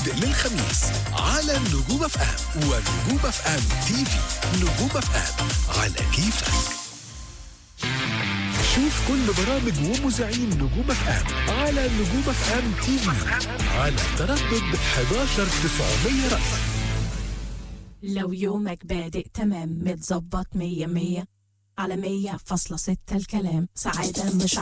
للخميس على نجوم اف ام ونجوم اف ام تي في. نجوم اف ام على كيفك. شوف كل برامج ومذيعين نجوم اف ام على نجوم اف ام تي في على تردد 11900 رأس. لو يومك بادئ تمام متظبط 100 على 100.6 الكلام سعادة مش